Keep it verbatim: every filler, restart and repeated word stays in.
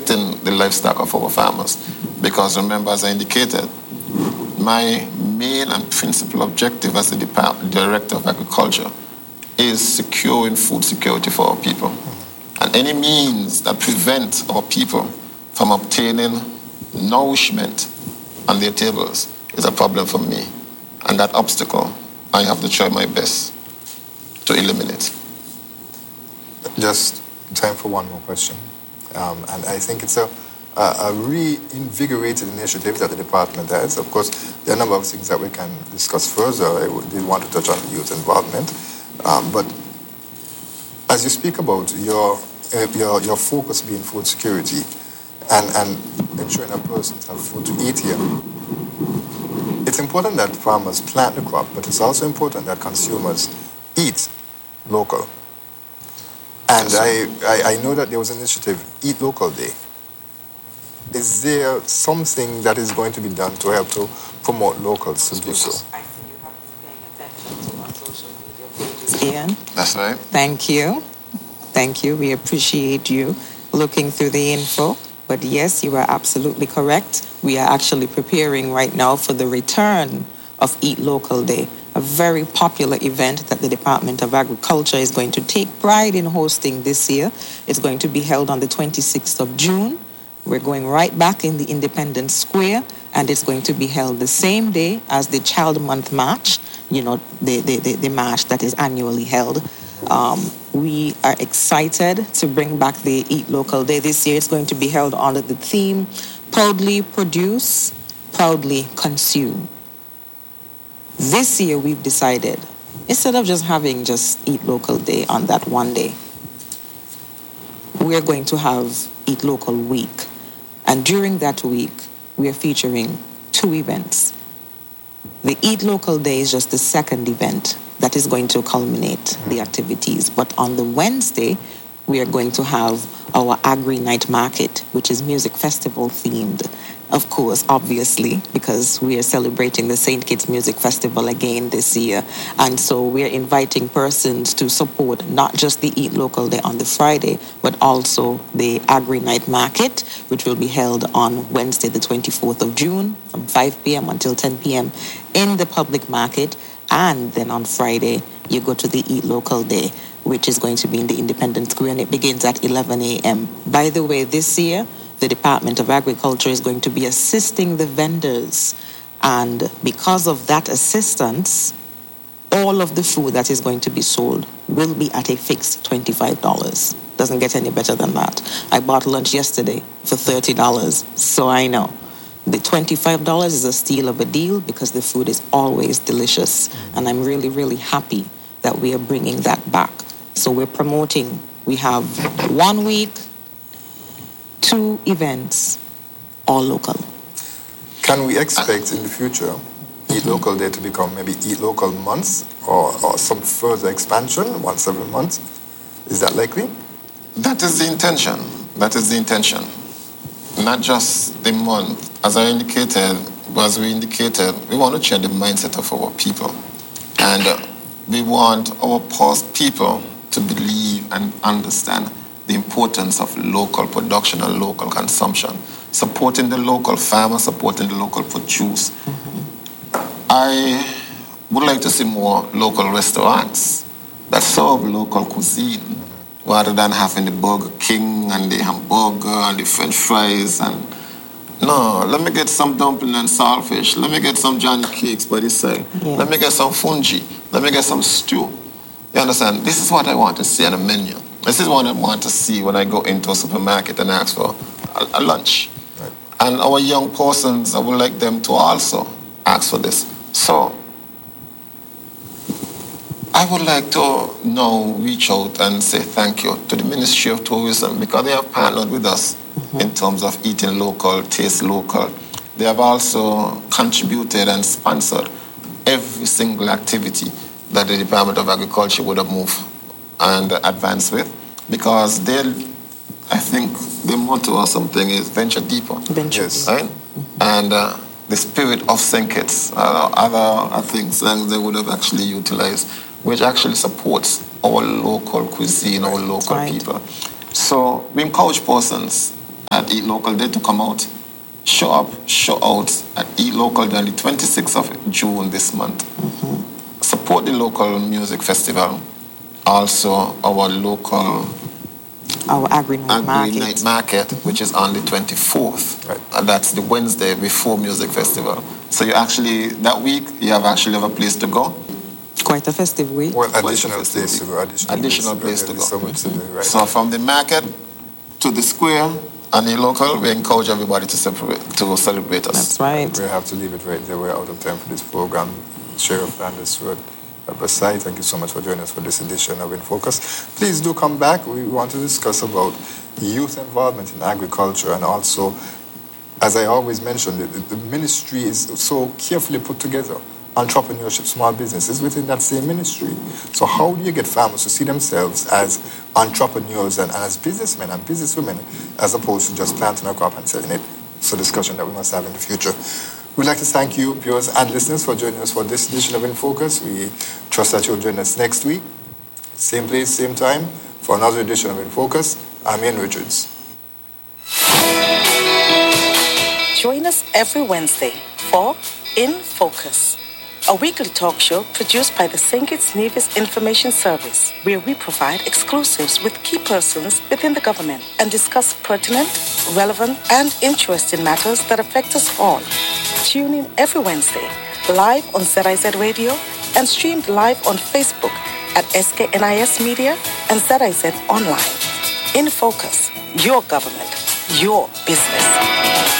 protecting the livestock of our farmers. Because remember, as I indicated, my main and principal objective as the Department Director of Agriculture is securing food security for our people. And any means that prevent our people from obtaining nourishment on their tables is a problem for me. And that obstacle, I have to try my best to eliminate. Just time for one more question. Um, and I think it's a, a, a reinvigorated initiative that the department has. Of course, there are a number of things that we can discuss further. I did want to touch on youth involvement. Um, but as you speak about your, uh, your, your focus being food security and, and ensuring that persons have food to eat here, it's important that farmers plant the crop, but it's also important that consumers eat local. And I, I, I know that there was an initiative, Eat Local Day. Is there something that is going to be done to help to promote locals to do so? I see you have been paying attention to our social media pages, Ian. That's right. Thank you. Thank you. We appreciate you looking through the info. But yes, you are absolutely correct. We are actually preparing right now for the return of Eat Local Day, a very popular event that the Department of Agriculture is going to take pride in hosting this year. It's going to be held on the twenty-sixth of June. We're going right back in the Independence Square, and it's going to be held the same day as the Child Month March, you know, the, the, the, the march that is annually held. Um, we are excited to bring back the Eat Local Day. This year it's going to be held under the theme, Proudly Produce, Proudly Consume. This year we've decided, instead of just having just Eat Local Day on that one day, we're going to have Eat Local Week. And during that week, we are featuring two events. The Eat Local Day is just the second event that is going to culminate the activities. But on the Wednesday, we are going to have our Agri Night Market, which is music festival themed. Of course, obviously, because we are celebrating the Saint Kitts Music Festival again this year. And so we're inviting persons to support not just the Eat Local Day on the Friday, but also the Agri Night Market, which will be held on Wednesday, the twenty-fourth of June, from five p.m. until ten p.m. in the public market. And then on Friday, you go to the Eat Local Day, which is going to be in the Independence Square, and it begins at eleven a.m. By the way, this year, the Department of Agriculture is going to be assisting the vendors. And because of that assistance, all of the food that is going to be sold will be at a fixed twenty-five dollars. Doesn't get any better than that. I bought lunch yesterday for thirty dollars, so I know. The twenty-five dollars is a steal of a deal because the food is always delicious. And I'm really, really happy that we are bringing that back. So we're promoting. We have one week, two events, all local. Can we expect in the future Eat Local Day to become maybe Eat Local Months or, or some further expansion once every month? Is that likely? That is the intention. That is the intention. Not just the month. As I indicated, as we indicated, we want to change the mindset of our people. And uh, we want our post people to believe and understand the importance of local production and local consumption. Supporting the local farmer, supporting the local produce. Mm-hmm. I would like to see more local restaurants that serve local cuisine, mm-hmm. rather than having the Burger King and the hamburger and the French fries. And no, let me get some dumpling and saltfish. Let me get some Johnny cakes by the side. Yeah. Let me get some fungi. Let me get some stew. You understand? This is what I want to see on a menu. This is what I want to see when I go into a supermarket and ask for a, a lunch. Right. And our young persons, I would like them to also ask for this. So, I would like to now reach out and say thank you to the Ministry of Tourism because they have partnered with us mm-hmm. in terms of eating local, taste local. They have also contributed and sponsored every single activity that the Department of Agriculture would have moved and advanced with because they, I think the motto or something is venture deeper. Venture yes. Right? Mm-hmm. And uh, the spirit of Saint Kitts, uh, other uh, things that they would have actually utilized, which actually supports our local cuisine, our local right. people. So we encourage persons at Eat Local Day to come out. Show up, show out at Eat Local Day on the twenty-sixth of June this month. Mm-hmm. Support the local music festival. Also, our local Our Agri-Night Agri Market. Night Market, mm-hmm. which is on the twenty-fourth. Right. And that's the Wednesday before Music Festival. So you actually, that week, you have actually have a place to go. Quite a festive week. Well, Quite a additional festive place to week. go. Additional, Additional place, place to so go. much to do, right? So from the market to the square and the local, we encourage everybody to separate, to celebrate us. That's right. We have to leave it right there. We're out of time for this program. Sheriff Landis Road, Versailles, thank you so much for joining us for this edition of In Focus. Please do come back. We want to discuss about youth involvement in agriculture, and also, as I always mention, the, the ministry is so carefully put together. Entrepreneurship, small businesses within that same ministry. So how do you get farmers to see themselves as entrepreneurs and, and as businessmen and businesswomen, as opposed to just planting a crop and selling it? It's a discussion that we must have in the future. We'd like to thank you, viewers and listeners, for joining us for this edition of In Focus. We trust that you'll join us next week, same place, same time, for another edition of In Focus. I'm Ian Richards. Join us every Wednesday for In Focus, a weekly talk show produced by the Saint Kitts Nevis Information Service, where we provide exclusives with key persons within the government and discuss pertinent, relevant, and interesting matters that affect us all. Tune in every Wednesday, live on Z I Z Radio and streamed live on Facebook at S K N I S Media and Z I Z Online. In Focus, your government, your business.